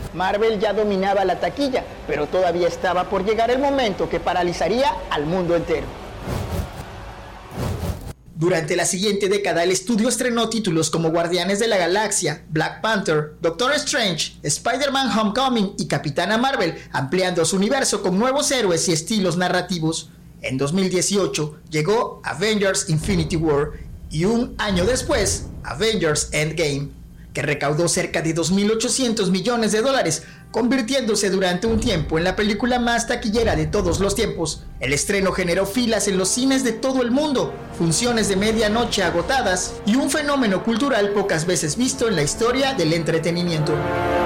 Marvel ya dominaba la taquilla, pero todavía estaba por llegar el momento que paralizaría al mundo entero. Durante la siguiente década, el estudio estrenó títulos como Guardianes de la Galaxia, Black Panther, Doctor Strange, Spider-Man Homecoming y Capitana Marvel, ampliando su universo con nuevos héroes y estilos narrativos. En 2018 llegó Avengers Infinity War y un año después, Avengers Endgame, que recaudó cerca de 2.800 millones de dólares, convirtiéndose durante un tiempo en la película más taquillera de todos los tiempos. El estreno generó filas en los cines de todo el mundo, funciones de medianoche agotadas y un fenómeno cultural pocas veces visto en la historia del entretenimiento.